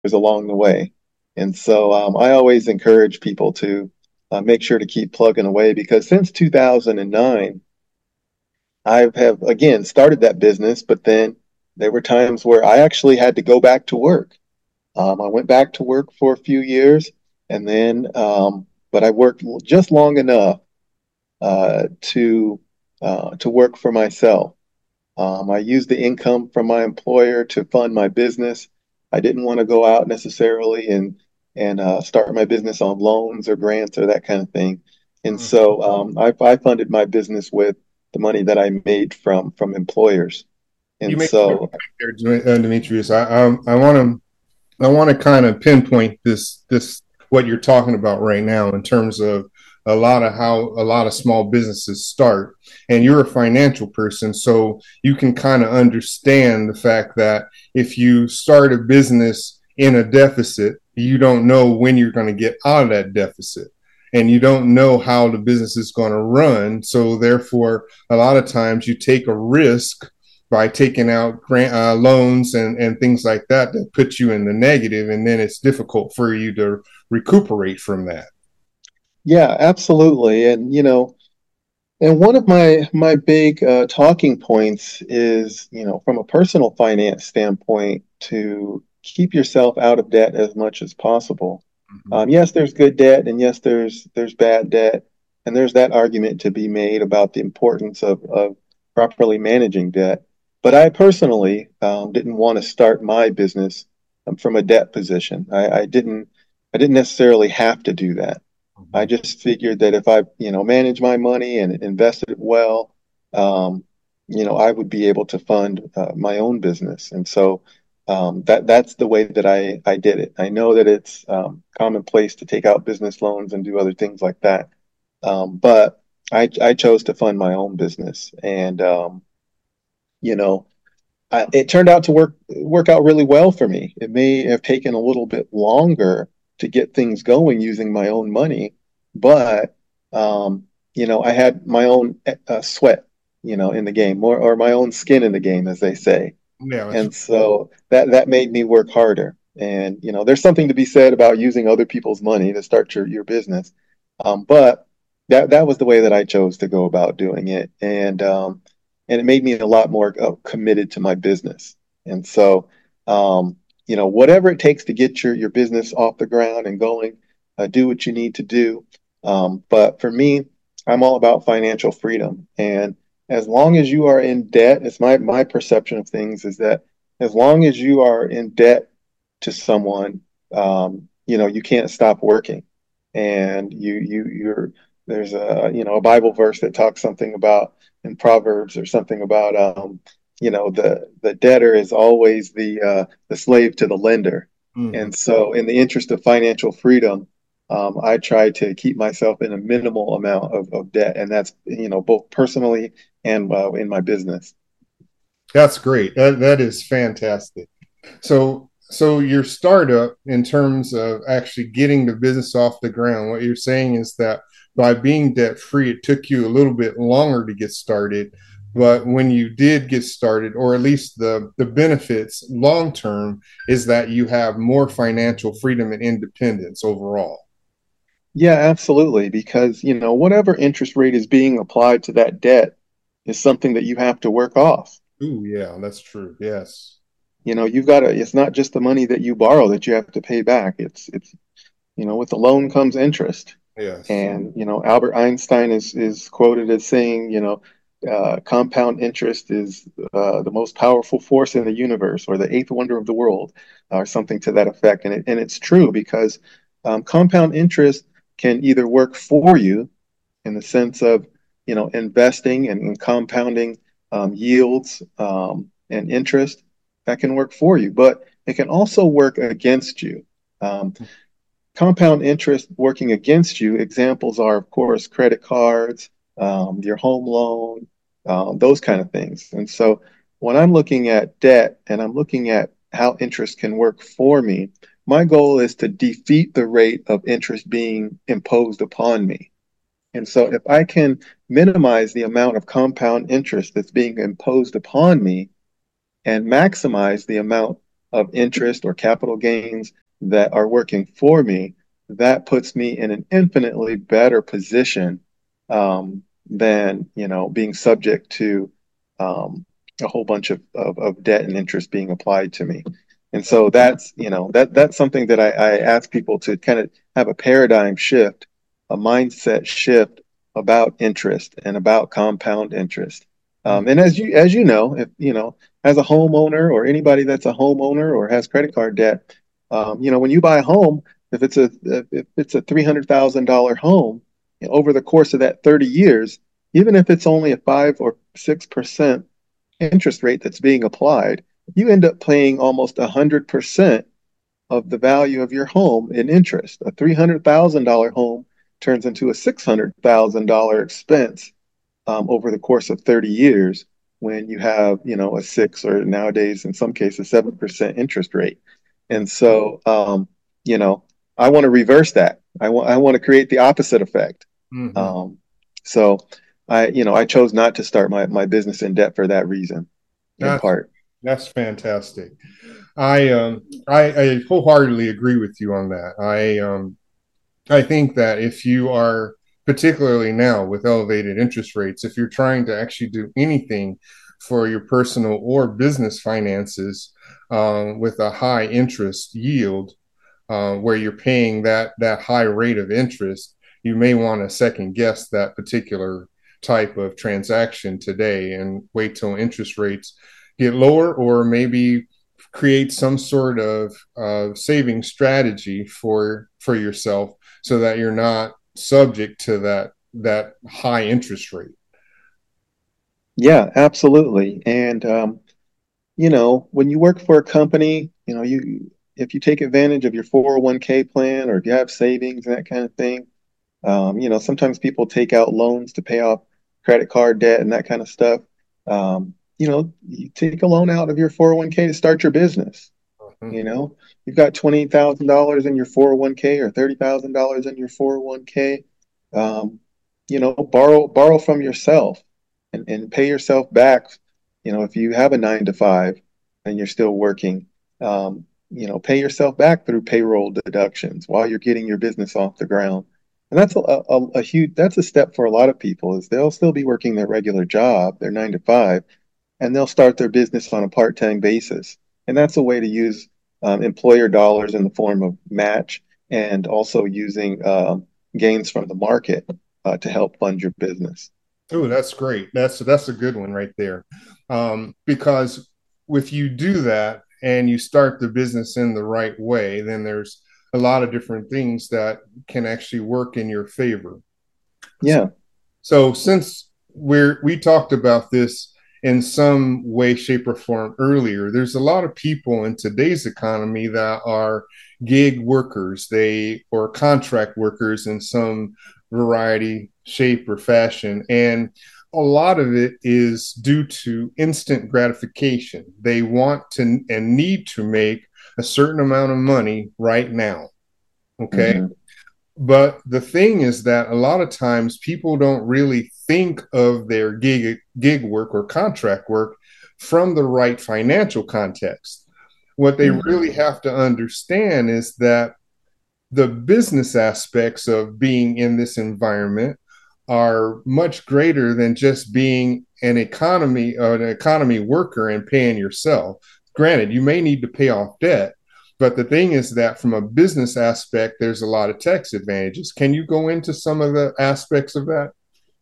along the way. And so I always encourage people to make sure to keep plugging away because since 2009, I have again started that business, but then there were times where I actually had to go back to work. I went back to work for a few years and then, but I worked just long enough to work for myself. I used the income from my employer to fund my business. I didn't want to go out necessarily and start my business on loans or grants or that kind of thing. And Mm. so I funded my business with the money that I made from employers. You And make a good so, point there, Demetrius. I want to kind of pinpoint this what you're talking about right now in terms of a lot of how a lot of small businesses start. And you're a financial person, so you can kind of understand the fact that if you start a business in a deficit, you don't know when you're going to get out of that deficit. And you don't know how the business is going to run. So, therefore, a lot of times you take a risk by taking out grant loans and things like that that put you in the negative, and then it's difficult for you to recuperate from that. yeah, absolutely. And, and one of my big talking points is, from a personal finance standpoint, to keep yourself out of debt as much as possible. Mm-hmm. Yes, there's good debt, and yes, there's bad debt, and there's that argument to be made about the importance of properly managing debt. But I personally didn't want to start my business from a debt position. I didn't necessarily have to do that. I Mm-hmm. just figured that if I, manage my money and invested it well, um, I would be able to fund my own business. And so that's the way that I did it. I know that it's commonplace to take out business loans and do other things like that. But I chose to fund my own business. And, you know, it turned out to work out really well for me. It may have taken a little bit longer to get things going using my own money, but I had my own sweat, in the game, or my own skin in the game, as they say. Yeah, that's And so that made me work harder. And there's something to be said about using other people's money to start your business. But that was the way that I chose to go about doing it. And it made me a lot more committed to my business. And so, whatever it takes to get your business off the ground and going, do what you need to do. But for me, I'm all about financial freedom. And as long as you are in debt, it's my perception of things is that as long as you are in debt to someone, you can't stop working. And you're there's a Bible verse that talks something about in Proverbs or something about the debtor is always the slave to the lender. mhm. And so in the interest of financial freedom, I try to keep myself in a minimal amount of debt, and that's both personally and in my business. That's great. That is fantastic. So your startup, in terms of actually getting the business off the ground, what you're saying is that by being debt free, it took you a little bit longer to get started. But when you did get started, or at least the benefits long term, is that you have more financial freedom and independence overall. Yeah, absolutely. Because, whatever interest rate is being applied to that debt is something that you have to work off. Ooh, yeah, that's true. Yes. It's not just the money that you borrow that you have to pay back. It's with the loan comes interest. Yes. And, Albert Einstein is quoted as saying, compound interest is the most powerful force in the universe or the eighth wonder of the world or something to that effect. And it's true because compound interest can either work for you in the sense of, investing and compounding yields and interest that can work for you, but it can also work against you. Um, Compound interest working against you, examples are, of course, credit cards, your home loan, those kind of things. And so when I'm looking at debt and I'm looking at how interest can work for me, my goal is to defeat the rate of interest being imposed upon me. And so if I can minimize the amount of compound interest that's being imposed upon me and maximize the amount of interest or capital gains that are working for me, that puts me in an infinitely better position than, being subject to a whole bunch of debt and interest being applied to me. And so that's something that I ask people to kind of have a paradigm shift, a mindset shift about interest and about compound interest. And as you know, if as a homeowner or anybody that's a homeowner or has credit card debt, when you buy a home, if it's a $300,000 home, over the course of that 30 years, even if it's only a 5 or 6% interest rate that's being applied, you end up paying almost 100% of the value of your home in interest. A $300,000 home turns into a $600,000 expense over the course of 30 years when you have, a 6 or nowadays in some cases 7% interest rate. And so, I want to reverse that. I want to create the opposite effect. Mm-hmm. So I chose not to start my business in debt for that reason, in That's part. that's fantastic. I wholeheartedly agree with you on that. I think that if you are, particularly now with elevated interest rates, if you're trying to actually do anything for your personal or business finances with a high interest yield, where you're paying that high rate of interest, you may want to second guess that particular type of transaction today and wait till interest rates get lower, or maybe create some sort of saving strategy for yourself so that you're not subject to that high interest rate. Yeah, absolutely. And when you work for a company, you if you take advantage of your 401k plan or if you have savings and that kind of thing, sometimes people take out loans to pay off credit card debt and that kind of stuff. You take a loan out of your 401k to start your business. Mhm. You know, you've got $20,000 in your 401k or $30,000 in your 401k. Borrow from yourself and pay yourself back. If you have a 9 to 5 and you're still working, pay yourself back through payroll deductions while you're getting your business off the ground. And that's a huge, that's a step for a lot of people is they'll still be working their regular job, their 9 to 5, and they'll start their business on a part-time basis. And that's a way to use employer dollars in the form of match and also using gains from the market to help fund your business. Oh, that's great. That's a good one right there. Because if you do that and you start the business in the right way, then there's a lot of different things that can actually work in your favor. Yeah. So since we talked about this in some way, shape, or form earlier, there's a lot of people in today's economy that are gig workers, they or contract workers in some variety, shape, or fashion. And a lot of it is due to instant gratification. They want to and need to make a certain amount of money right now. Okay. Hmm. But the thing is that a lot of times people don't really think of their gig work or contract work from the right financial context. What they Hmm. really have to understand is that the business aspects of being in this environment are much greater than just being an economy worker and paying yourself. Granted, you may need to pay off debt, but the thing is that from a business aspect, there's a lot of tax advantages. Can you go into some of the aspects of that?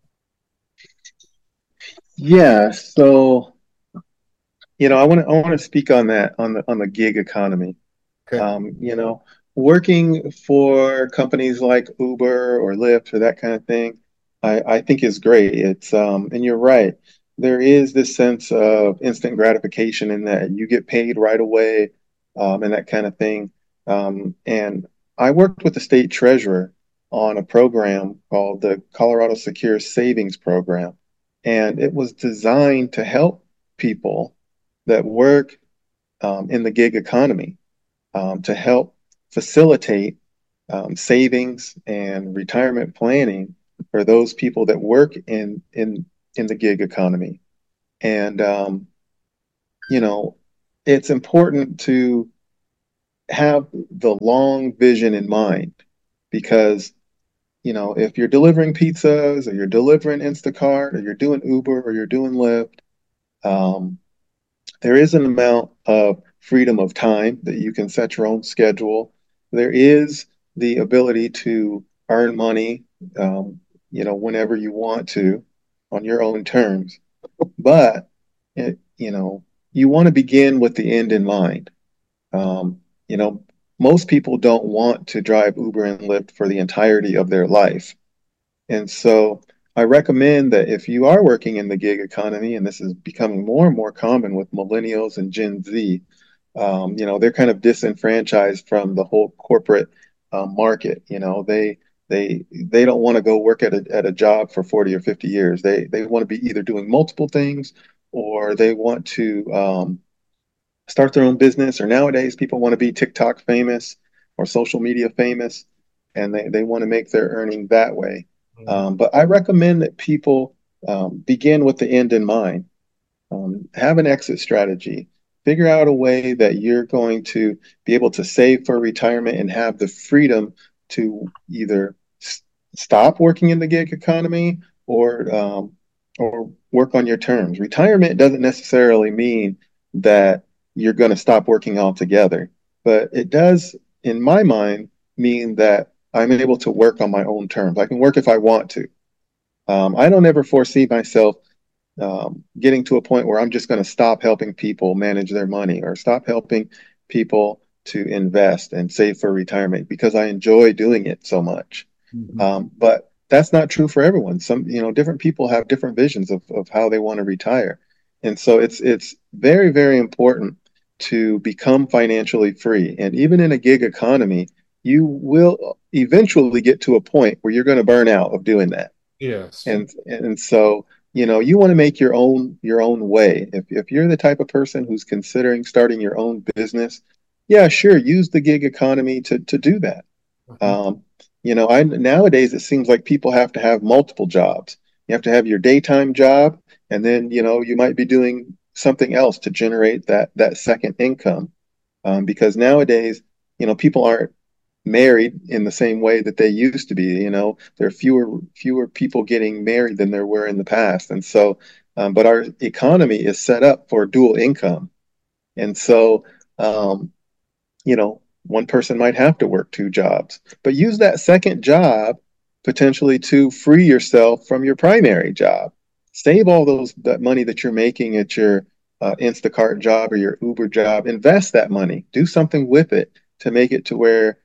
Yeah. So, I want to speak on that on the gig economy. Okay. Working for companies like Uber or Lyft or that kind of thing, I think is great. And you're right. There is this sense of instant gratification in that you get paid right away, and that kind of thing. And I worked with the state treasurer on a program called the Colorado Secure Savings Program, and it was designed to help people that work in the gig economy to help facilitate savings and retirement planning for those people that work in the gig economy. And you know, it's important to have the long vision in mind because, if you're delivering pizzas or you're delivering Instacart or you're doing Uber or you're doing Lyft, um, there is an amount of freedom of time that you can set your own schedule. There is the ability to earn money, whenever you want to on your own terms. But, you want to begin with the end in mind. Um, you know, Most people don't want to drive Uber and Lyft for the entirety of their life. And so I recommend that if you are working in the gig economy, and this is becoming more and more common with millennials and Gen Z, they're kind of disenfranchised from the whole corporate market. They don't want to go work at a job for 40 or 50 years. They want to be either doing multiple things or they want to start their own business, or nowadays people want to be TikTok famous or social media famous, and they want to make their earning that way. But I recommend that people begin with the end in mind. Have an exit strategy. Figure out a way that you're going to be able to save for retirement and have the freedom to either stop working in the gig economy or work on your terms. Retirement doesn't necessarily mean that you're going to stop working altogether, but it does, in my mind, mean that I'm able to work on my own terms. I can work if I want to. I don't ever foresee myself getting to a point where I'm just going to stop helping people manage their money or stop helping people to invest and save for retirement because I enjoy doing it so much. Mhm. But that's not true for everyone. Different people have different visions of how they want to retire. And so it's very, very important to become financially free. And even in a gig economy, you will eventually get to a point where you're going to burn out of doing that. Yes. And so, you want to make your own way. If you're the type of person who's considering starting your own business, yeah, sure, use the gig economy to do that. Mhm. I nowadays it seems like people have to have multiple jobs. You have to have your daytime job, and then you might be doing something else to generate that second income. Because nowadays, people aren't married in the same way that they used to be. There are fewer people getting married than there were in the past, and so, but our economy is set up for dual income, and so, um, one person might have to work two jobs, but use that second job potentially to free yourself from your primary job. Save all that money that you're making at your Instacart job or your Uber job. Invest that money. Do something with it to make it to where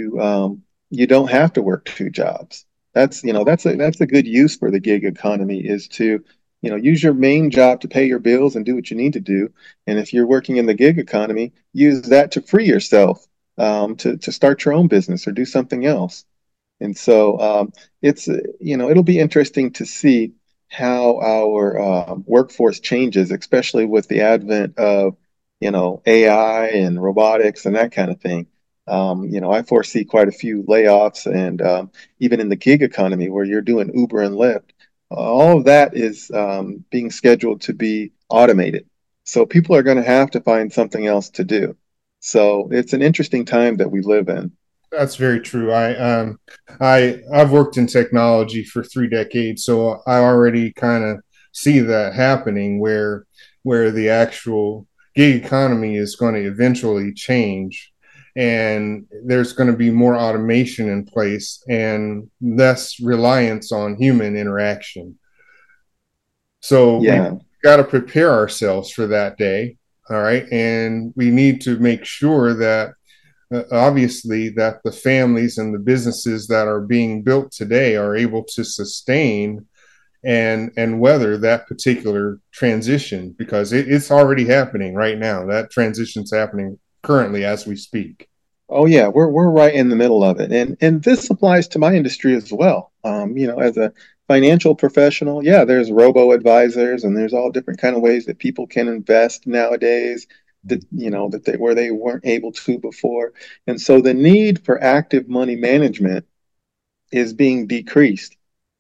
you don't have to work two jobs. That's a good use for the gig economy is to use your main job to pay your bills and do what you need to do. And if you're working in the gig economy, use that to free yourself to start your own business or do something else. And so it'll be interesting to see how our workforce changes, especially with the advent of, AI and robotics and that kind of thing. I foresee quite a few layoffs, and even in the gig economy where you're doing Uber and Lyft, all of that is being scheduled to be automated. So people are going to have to find something else to do. So it's an interesting time that we live in. That's very true. I've worked in technology for 3 decades, so I already kind of see that happening where the actual gig economy is going to eventually change, and there's going to be more automation in place and less reliance on human interaction. So we Yeah. got to prepare ourselves for that day. All right, and we need to make sure that obviously that the families and the businesses that are being built today are able to sustain and weather that particular transition because it's already happening right now. That transition's happening currently as we speak. Oh yeah, we're right in the middle of it, and this applies to my industry as well. As a financial professional, yeah, there's robo advisors, and there's all different kind of ways that people can invest nowadays that they where they weren't able to before, and so the need for active money management is being decreased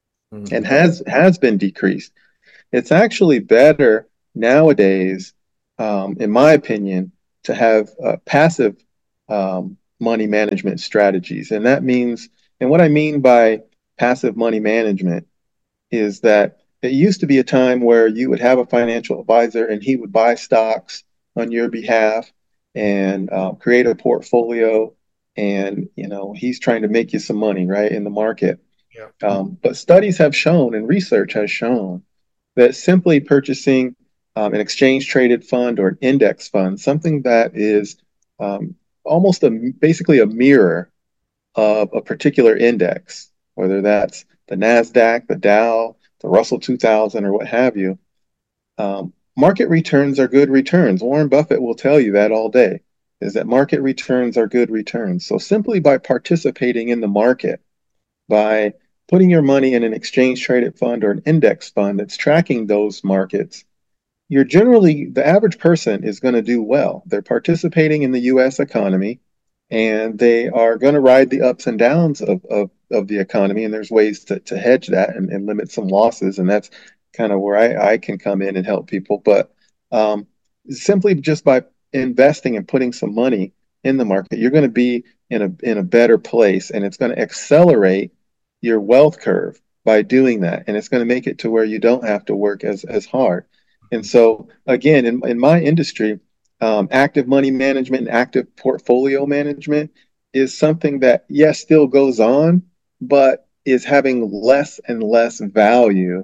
and Mm-hmm. has been decreased. It's actually better nowadays in my opinion, to have passive money management strategies. And that means, and what I mean by passive money management is that it used to be a time where you would have a financial advisor and he would buy stocks on your behalf and create a portfolio. And, he's trying to make you some money, right, in the market. Yeah. But studies have shown and research has shown that simply purchasing an exchange traded fund or an index fund, something that is um, almost basically a mirror of a particular index, whether that's the NASDAQ, the Dow, the Russell 2000, or what have you, market returns are good returns. Warren Buffett will tell you that all day, is that market returns are good returns. So simply by participating in the market, by putting your money in an exchange traded fund or an index fund that's tracking those markets, the average person is going to do well. They're participating in the US economy and they are going to ride the ups and downs of the economy. And there's ways to hedge that and limit some losses. And that's kind of where I can come in and help people. But um, simply just by investing and putting some money in the market, you're going to be in a better place and it's going to accelerate your wealth curve by doing that. And it's going to make it to where you don't have to work as hard. And so, again, in my industry, active money management and active portfolio management is something that, yes, still goes on, but is having less and less value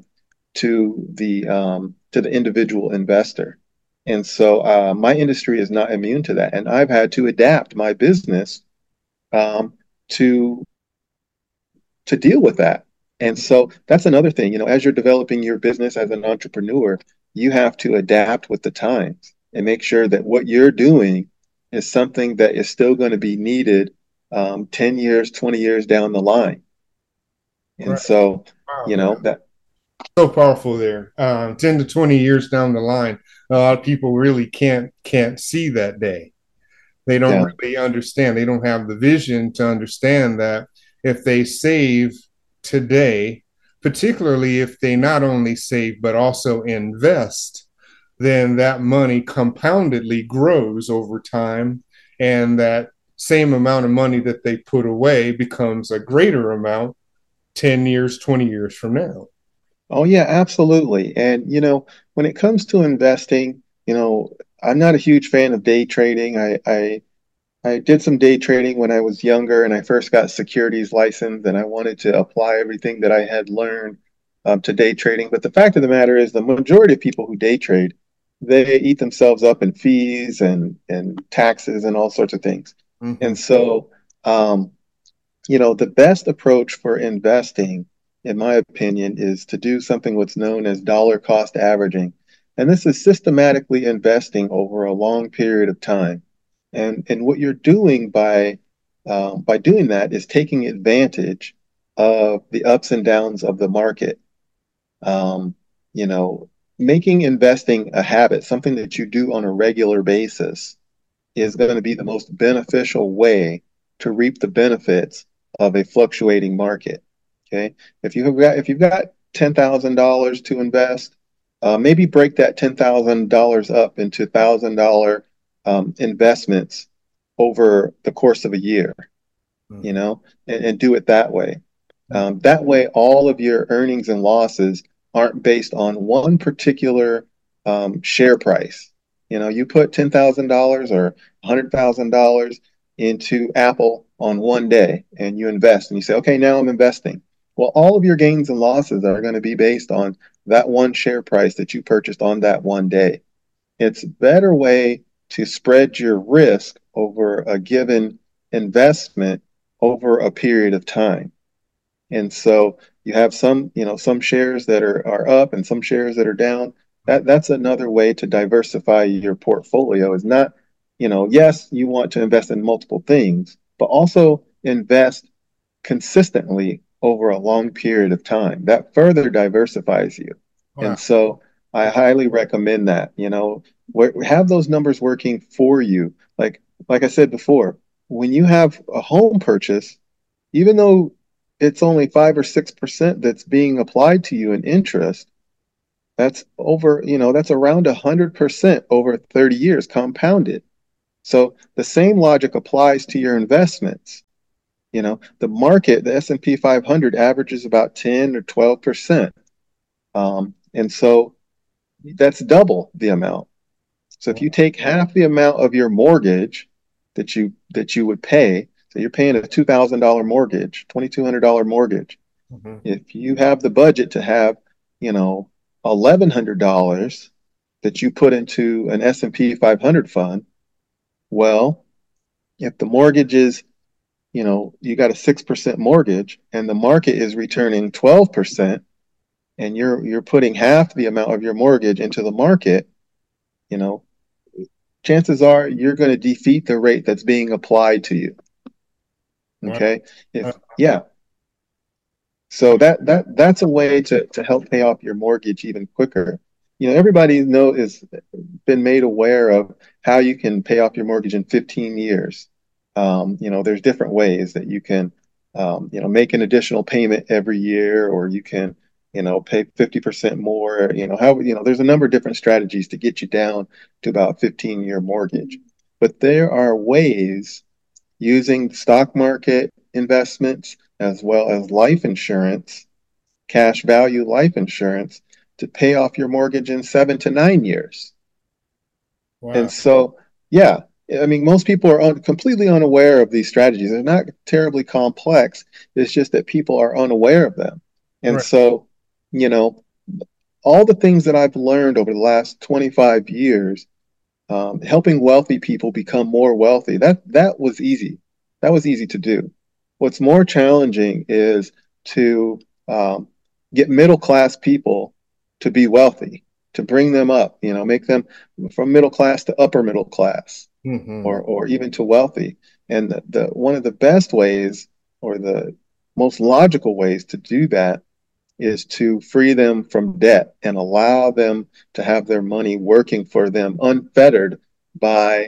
to the individual investor. And so, my industry is not immune to that, and I've had to adapt my business um, to to deal with that. And so that's another thing, as you're developing your business as an entrepreneur, you have to adapt with the times and make sure that what you're doing is something that is still going to be needed 10 years, 20 years down the line. And Right. so, Wow. you know, that, So powerful there. 10 to 20 years down the line, a lot of people really can't see that day. They don't yeah. really understand. They don't have the vision to understand that if they save today, particularly if they not only save but also invest, then that money compoundedly grows over time. And that same amount of money that they put away becomes a greater amount 10 years, 20 years from now. Oh, yeah, absolutely. And, when it comes to investing, I'm not a huge fan of day trading. I did some day trading when I was younger and I first got securities license and I wanted to apply everything that I had learned to day trading. But the fact of the matter is the majority of people who day trade, they eat themselves up in fees and taxes and all sorts of things. Mm-hmm. And so, um, the best approach for investing, in my opinion, is to do something what's known as dollar cost averaging. And this is systematically investing over a long period of time. And what you're doing by doing that is taking advantage of the ups and downs of the market. Um, you know, Making investing a habit, something that you do on a regular basis, is going to be the most beneficial way to reap the benefits of a fluctuating market. Okay, if you've got $10,000 to invest, maybe break that $10,000 up into $1,000 investments over the course of a year. And do it that way. That way, all of your earnings and losses aren't based on one particular share price. You put $10,000 or $100,000 into Apple on one day and you invest and you say, okay, now I'm investing. Well, all of your gains and losses are going to be based on that one share price that you purchased on that one day. It's a better way to spread your risk over a given investment over a period of time. And so you have some shares that are up and some shares that are down. That's another way to diversify your portfolio is not, yes, you want to invest in multiple things, but also invest consistently over a long period of time. That further diversifies you. Wow. And so I highly recommend that, have those numbers working for you. Like I said before, when you have a home purchase, even though it's only 5 or 6% that's being applied to you in interest, That's over, that's around 100% over 30 years compounded. So the same logic applies to your investments. The market, the S&P 500 averages about 10 or 12%. And so that's double the amount. So if you take half the amount of your mortgage that you would pay, so you're paying a $2,000 mortgage, $2,200 mortgage. Mm-hmm. If you have the budget to have, you know, $1,100 that you put into an S&P 500 fund, well, if the mortgage is, you got a 6% mortgage and the market is returning 12%, and you're putting half the amount of your mortgage into the market, you know, chances are you're going to defeat the rate that's being applied to you. Wow. Okay. Yeah. So that's a way to help pay off your mortgage even quicker. Everybody is been made aware of how you can pay off your mortgage in 15 years. There's different ways that you can, make an additional payment every year, or you can, pay 50% more. There's a number of different strategies to get you down to about 15-year mortgage. But there are ways using stock market investments as well as life insurance, cash value life insurance, to pay off your mortgage in 7 to 9 years. And Wow. so, yeah, I mean, most people are completely unaware of these strategies. They're not terribly complex. It's just that people are unaware of them. And Right. so, you know, all the things that I've learned over the last 25 years, helping wealthy people become more wealthy, that was easy. That was easy to do. What's more challenging is to get middle class people to be wealthy, to bring them up, make them from middle class to upper middle class, Mm-hmm. or even to wealthy. And the one of the best ways, or the most logical ways to do that, is to free them from debt and allow them to have their money working for them unfettered by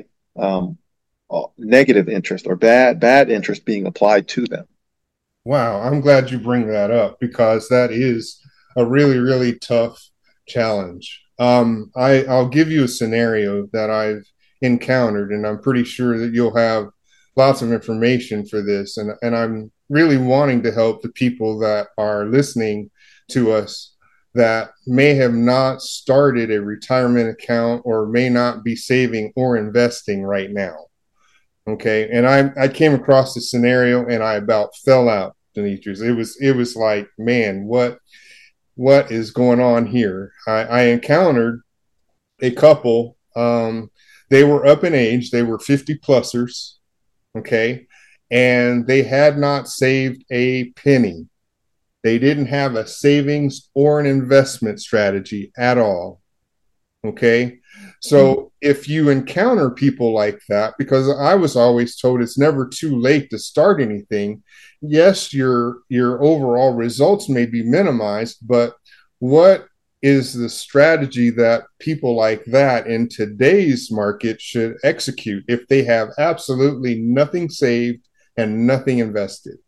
negative interest, or bad interest being applied to them. Wow, I'm glad you bring that up because that is a really, really tough challenge. I'll give you a scenario that I've encountered, and I'm pretty sure that you'll have lots of information for this. And I'm really wanting to help the people that are listening to us that may have not started a retirement account or may not be saving or investing right now. Okay. And I came across this scenario and I about fell out, Demetrius. It was like, man, what is going on here? I encountered a couple. They were up in age, they were 50 plusers, okay, and they had not saved a penny. They didn't have a savings or an investment strategy at all. Okay. So if you encounter people like that, because I was always told it's never too late to start anything. Yes, your overall results may be minimized, but what is the strategy that people like that in today's market should execute if they have absolutely nothing saved and nothing invested?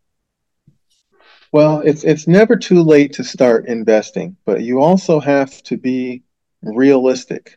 Well, it's never too late to start investing, but you also have to be realistic,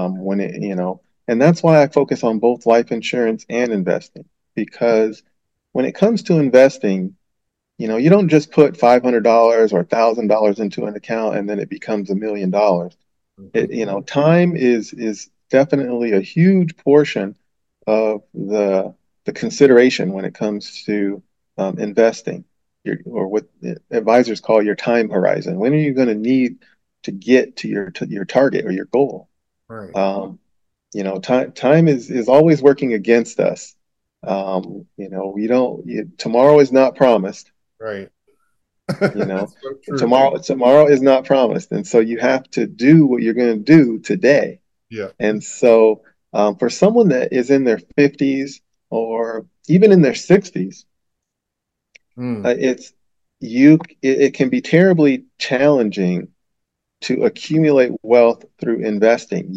and that's why I focus on both life insurance and investing, because when it comes to investing, you don't just put $500 or $1,000 into an account and then it becomes $1 million. Time is definitely a huge portion of the consideration when it comes to investing, or what advisors call your time horizon. When are you going to need to get to your target or your goal? Right. Time is always working against us. We don't. Tomorrow is not promised. Right. You know, That's so true. tomorrow is not promised, and so you have to do what you're going to do today. Yeah. And so, for someone that is in their 50s or even in their 60s, Mm, it can be terribly challenging to accumulate wealth through investing.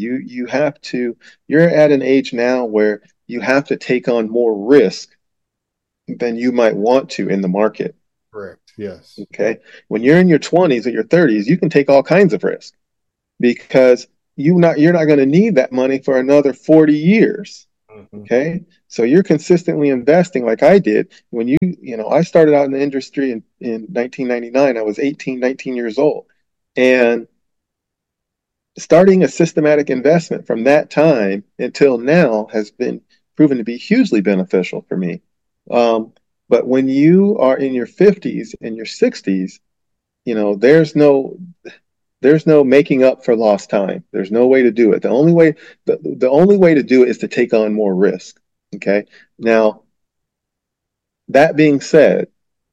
You're at an age now where you have to take on more risk than you might want to in the market. correct. Yes. Okay. When you're in your 20s or your 30s, you can take all kinds of risk. because you're not going to need that money for another 40 years. Mm-hmm. Okay. So you're consistently investing like I did. When I started out in the industry in 1999, I was 18, 19 years old. And starting a systematic investment from that time until now has been proven to be hugely beneficial for me. But when you are in your 50s and your 60s, there's no making up for lost time. There's no way to do it. The only way to do it is to take on more risk. Okay. Now, that being said,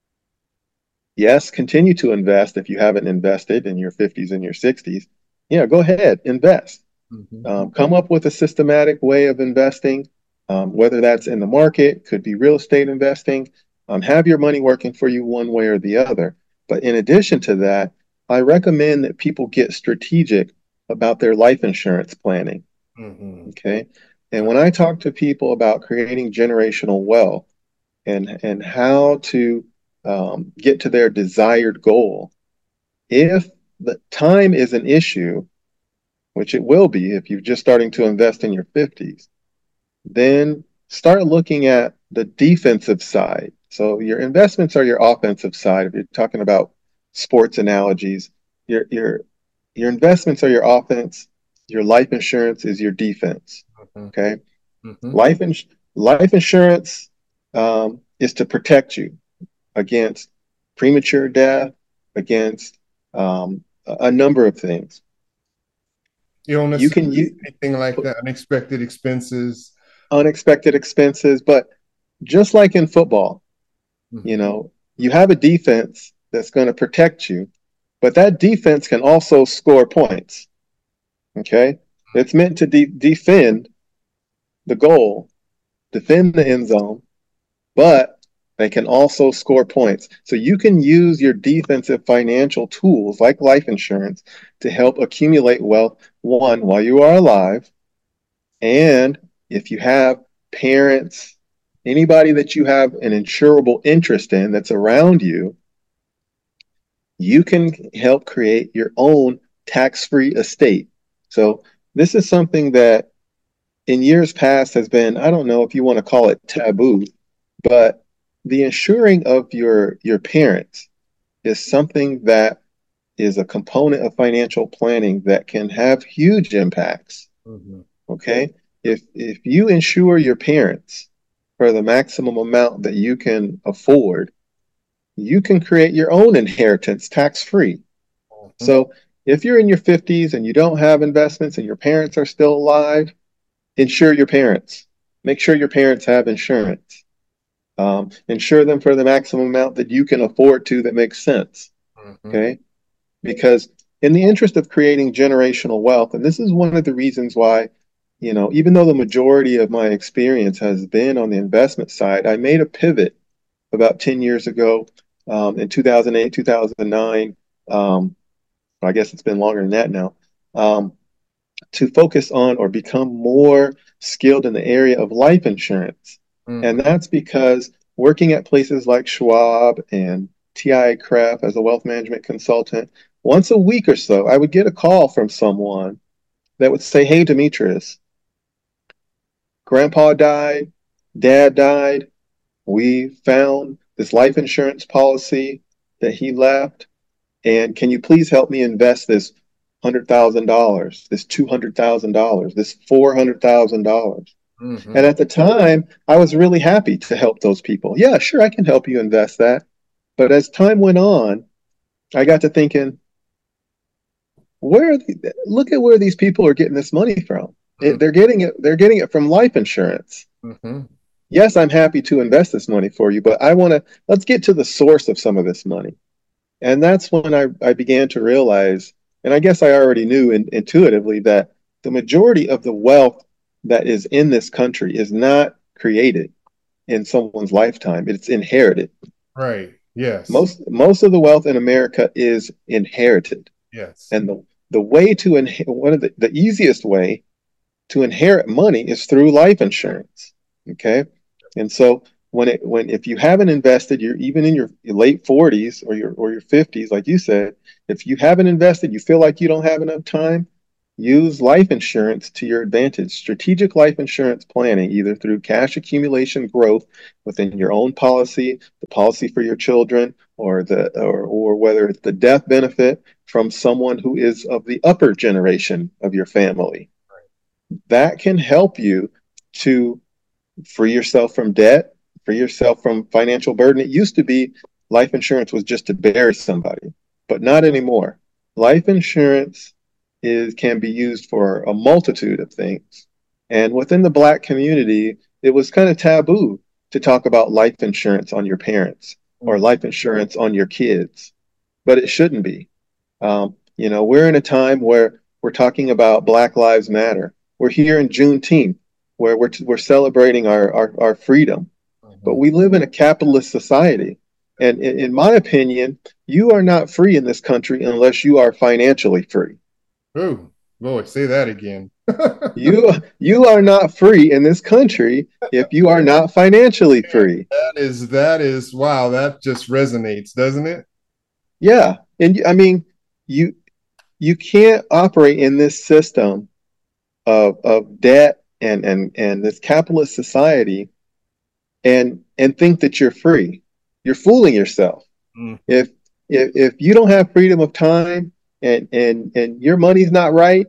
yes, continue to invest if you haven't invested in your 50s and your 60s. Yeah, go ahead, invest. Mm-hmm. Come up with a systematic way of investing, whether that's in the market, could be real estate investing. Have your money working for you one way or the other. But in addition to that, I recommend that people get strategic about their life insurance planning. Mm-hmm. Okay. And when I talk to people about creating generational wealth and how to get to their desired goal, if the time is an issue, which it will be if you're just starting to invest in your 50s, then start looking at the defensive side. So your investments are your offensive side. If you're talking about sports analogies, your your your investments are your offense. Your life insurance is your defense. Okay, Mm-hmm. life ins- life insurance is to protect you against premature death, against a number of things. You Illnesses, can use anything like that, unexpected expenses. unexpected expenses, but just like in football, you Mm-hmm. know, you have a defense that's going to protect you, but that defense can also score points. Okay. It's meant to defend the goal, defend the end zone, but they can also score points. So you can use your defensive financial tools like life insurance to help accumulate wealth, one, while you are alive. And if you have parents, anybody that you have an insurable interest in that's around you, you can help create your own tax-free estate. So this is something that in years past has been, I don't know if you want to call it taboo, but the insuring of your parents is something that is a component of financial planning that can have huge impacts. Mm-hmm. Okay? If you insure your parents for the maximum amount that you can afford, you can create your own inheritance tax free. Mm-hmm. So if you're in your 50s and you don't have investments and your parents are still alive, insure your parents. Make sure your parents have insurance. Insure them for the maximum amount that you can afford to that makes sense. Mm-hmm. Okay. Because in the interest of creating generational wealth, and this is one of the reasons why, even though the majority of my experience has been on the investment side, I made a pivot about 10 years ago in 2008, 2009. I guess it's been longer than that now. To focus on or become more skilled in the area of life insurance. Mm-hmm. And that's because working at places like Schwab and TIAA-CREF as a wealth management consultant, once a week or so, I would get a call from someone that would say, "Hey, Demetrius, grandpa died, dad died. We found this life insurance policy that he left. And can you please help me invest this $100,000, this $200,000, this $400,000?" Mm-hmm. And at the time, I was really happy to help those people. Yeah, sure, I can help you invest that. But as time went on, I got to thinking, look at where these people are getting this money from. They're getting it from life insurance. Mm-hmm. Yes, I'm happy to invest this money for you, but let's get to the source of some of this money. And that's when I began to realize, and I guess I already knew intuitively, that the majority of the wealth that is in this country is not created in someone's lifetime. It's inherited. Right. Yes. Most of the wealth in America is inherited. Yes. And the way to inherit, one of the easiest way to inherit money is through life insurance. Okay. And so if you haven't invested, you're even in your late 40s or your 50s, like you said, if you haven't invested, you feel like you don't have enough time, Use life insurance to your advantage. Strategic life insurance planning, either through cash accumulation growth within your own policy, the policy for your children, or whether it's the death benefit from someone who is of the upper generation of your family. That can help you to free yourself from debt, free yourself from financial burden. It used to be life insurance was just to bury somebody, but not anymore. Life insurance can be used for a multitude of things. And within the Black community, it was kind of taboo to talk about life insurance on your parents or life insurance on your kids, but it shouldn't be. We're in a time where we're talking about Black Lives Matter. We're here in Juneteenth, where we're celebrating our freedom. But we live in a capitalist society. And in my opinion, you are not free in this country unless you are financially free. Oh, boy, say that again. You are not free in this country if you are not financially free. That is wow, that just resonates, doesn't it? Yeah. And I mean, you can't operate in this system of debt and this capitalist society and think that you're free. You're fooling yourself. Mm-hmm. If you don't have freedom of time and your money's not right,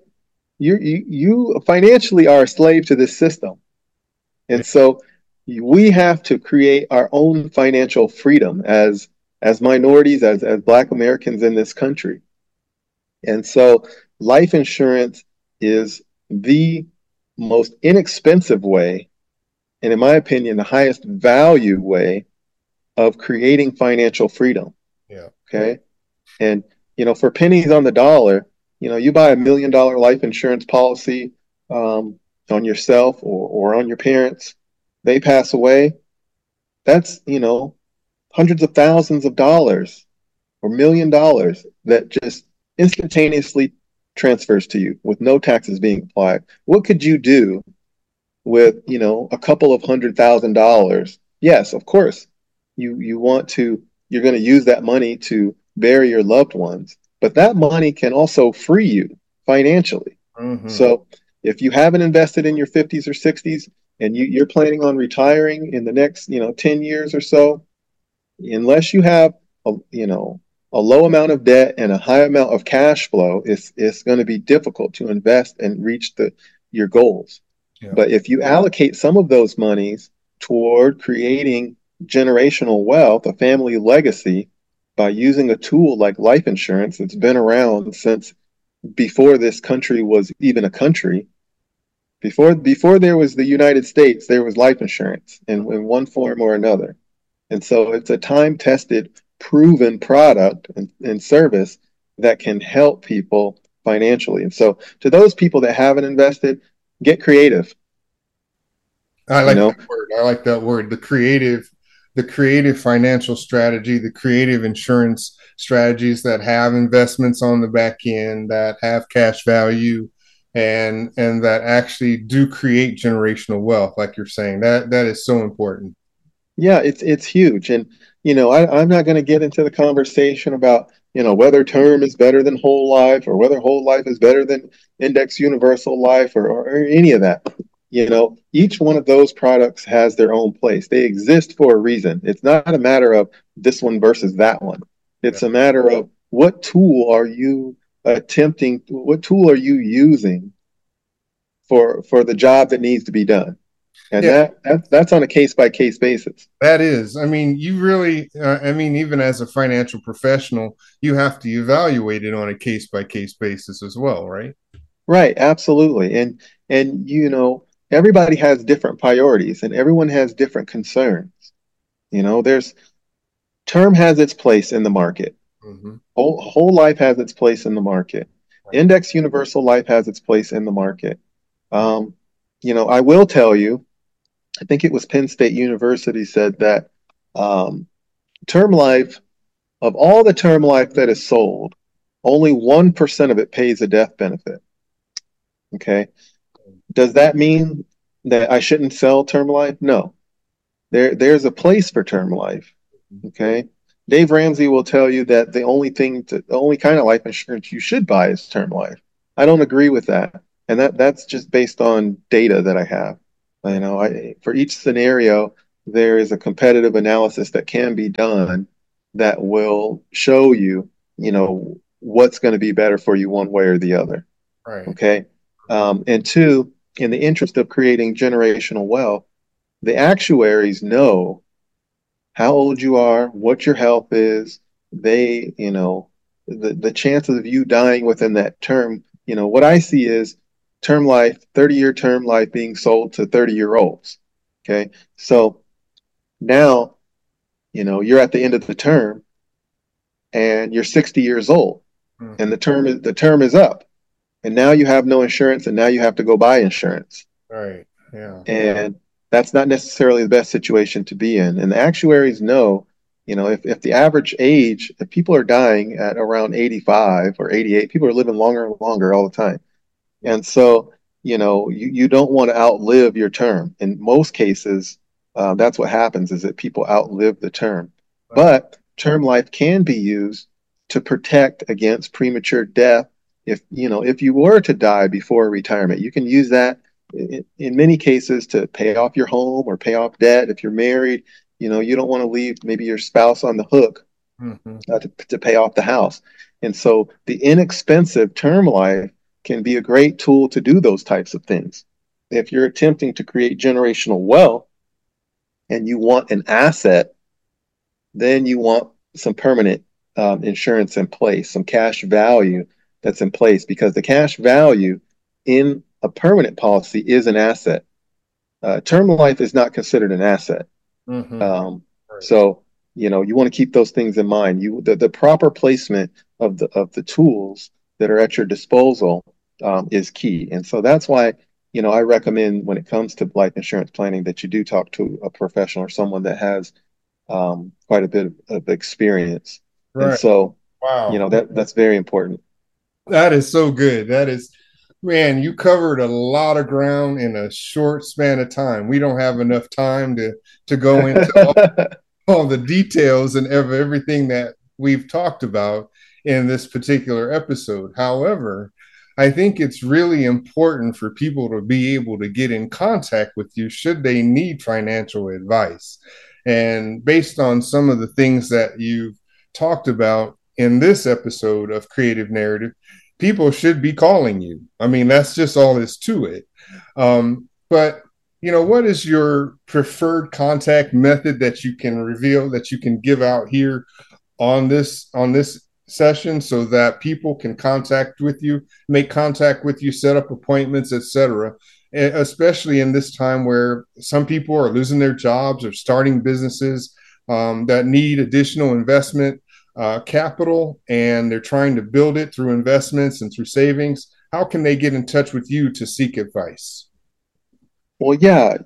you financially are a slave to this system. And so we have to create our own financial freedom as minorities, as Black Americans in this country. And so life insurance is the most inexpensive way, and in my opinion, the highest value way of creating financial freedom. Yeah. Okay. And, for pennies on the dollar, you buy $1 million life insurance policy on yourself or on your parents, they pass away. That's, hundreds of thousands of dollars or $1 million that just instantaneously transfers to you with no taxes being applied. What could you do with, a couple of $100,000? Yes, of course, you're going to use that money to bury your loved ones, but that money can also free you financially. Mm-hmm. So if you haven't invested in your 50s or 60s and you're planning on retiring in the next, 10 years or so, unless you have a low amount of debt and a high amount of cash flow, it's going to be difficult to invest and reach your goals. Yeah. But if you allocate some of those monies toward creating generational wealth, a family legacy, by using a tool like life insurance that's been around since before this country was even a country, before there was the United States, there was life insurance in one form or another. And so it's a time-tested, proven product and service that can help people financially. And so to those people that haven't invested, get creative. I like that word. I like that word. The creative financial strategy, the creative insurance strategies that have investments on the back end, that have cash value, and that actually do create generational wealth, like you're saying. That is so important. Yeah, it's huge. And I'm not going to get into the conversation about whether term is better than whole life or whether whole life is better than index universal life or any of that. Each one of those products has their own place. They exist for a reason. It's not a matter of this one versus that one. It's a matter of what tool are you using for the job that needs to be done. And that's on a case-by-case basis. That is. I mean, you really, even as a financial professional, you have to evaluate it on a case-by-case basis as well, right? Right, absolutely. And everybody has different priorities and everyone has different concerns. Term has its place in the market. Mm-hmm. Whole life has its place in the market. Right. Index universal life has its place in the market. I will tell you, I think it was Penn State University said that term life, of all the term life that is sold, only 1% of it pays a death benefit. Okay. Does that mean that I shouldn't sell term life? No. There's a place for term life. Okay. Dave Ramsey will tell you that the only kind of life insurance you should buy is term life. I don't agree with that. And that's just based on data that I have. You know, for each scenario, there is a competitive analysis that can be done that will show you, what's going to be better for you one way or the other. Right. Okay. And two, in the interest of creating generational wealth, the actuaries know how old you are, what your health is. The chances of you dying within that term, what I see is term life, 30-year term life being sold to 30-year-olds. Okay. So now, you're at the end of the term and you're 60 years old and Mhm. the term is up. And now you have no insurance and now you have to go buy insurance. Right. Yeah. And that's not necessarily the best situation to be in. And the actuaries know, if the average age, if people are dying at around 85 or 88, people are living longer and longer all the time. Yeah. And so, you don't want to outlive your term. In most cases, that's what happens is that people outlive the term. Right. But term life can be used to protect against premature death. If you were to die before retirement, you can use that in many cases to pay off your home or pay off debt. If you're married, you don't want to leave maybe your spouse on the hook Hmm. to pay off the house. And so the inexpensive term life can be a great tool to do those types of things. If you're attempting to create generational wealth and you want an asset, then you want some permanent insurance in place, some cash value that's in place, because the cash value in a permanent policy is an asset. Term life is not considered an asset. Hmm. Um, Right. so you want to keep those things in mind. The proper placement of the tools that are at your disposal is key. And so that's why I recommend when it comes to life insurance planning that you do talk to a professional or someone that has quite a bit of experience. And Right. so Wow. that's very important. That is so good. That is, man, you covered a lot of ground in a short span of time. We don't have enough time to go into all the details and everything that we've talked about in this particular episode. However, I think it's really important for people to be able to get in contact with you should they need financial advice. And based on some of the things that you've talked about in this episode of Creative Narrative, people should be calling you. I mean, that's just all is to it. But what is your preferred contact method that you can reveal that you can give out here on this session so that people can contact with you, make contact with you, set up appointments, etc. Especially in this time where some people are losing their jobs or starting businesses that need additional investment capital, and they're trying to build it through investments and through savings. How can they get in touch with you to seek advice? Well, yeah,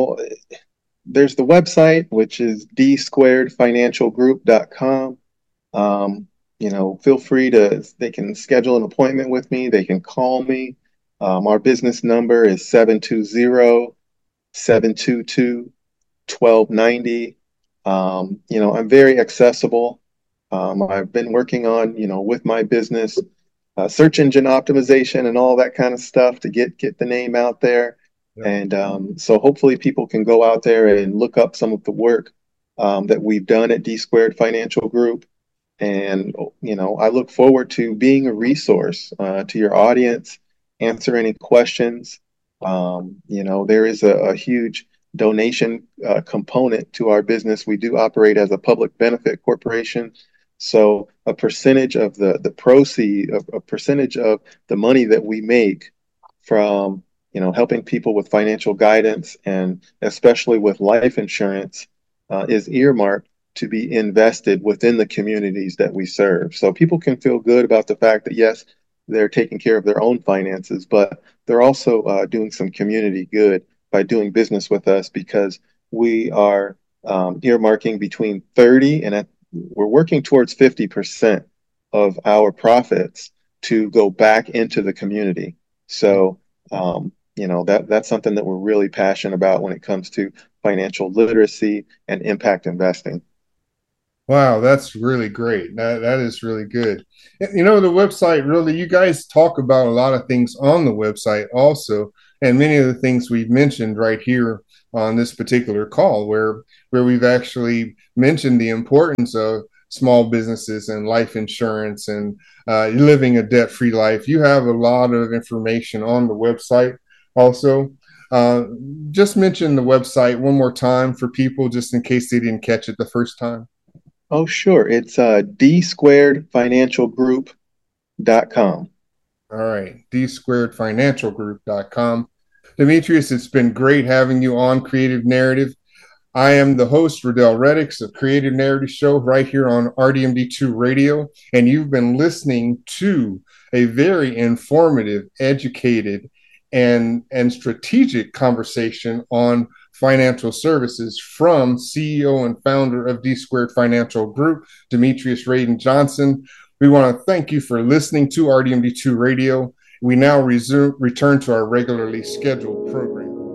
there's the website, which is dsquaredfinancialgroup.com. Feel free they can schedule an appointment with me. They can call me. Our business number is 720-722-1290. I'm very accessible. I've been working on, with my business, search engine optimization and all that kind of stuff to get the name out there. Yep. And so hopefully people can go out there and look up some of the work that we've done at D Squared Financial Group. And, I look forward to being a resource to your audience, answer any questions. There is a huge donation component to our business. We do operate as a public benefit corporation. So a percentage of the proceed, a percentage of the money that we make from, helping people with financial guidance and especially with life insurance is earmarked to be invested within the communities that we serve. So people can feel good about the fact that, yes, they're taking care of their own finances, but they're also doing some community good by doing business with us because we are earmarking between 30 and we're working towards 50% of our profits to go back into the community. So, that's something that we're really passionate about when it comes to financial literacy and impact investing. Wow, that's really great. That is really good. You know, the website really, you guys talk about a lot of things on the website also, and many of the things we've mentioned right here on this particular call, where we've actually mentioned the importance of small businesses and life insurance and living a debt-free life. You have a lot of information on the website also. Uh, just mention the website one more time for people, just in case they didn't catch it the first time. Oh, sure. It's D squared financial group.com. All right, dsquaredfinancialgroup.com. Demetrius, it's been great having you on Creative Narrative. I am the host, Riddell Reddix of Creative Narrative Show right here on RDMD2 Radio, and you've been listening to a very informative, educated, and strategic conversation on financial services from CEO and founder of D Squared Financial Group, Demetrius Radin Johnson. We want to thank you for listening to RDMD2 Radio. We now return to our regularly scheduled program.